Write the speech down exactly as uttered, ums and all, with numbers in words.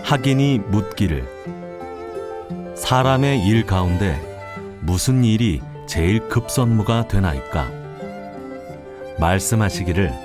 학인이 묻기를 사람의 일 가운데 무슨 일이 제일 급선무가 되나이까? 말씀하시기를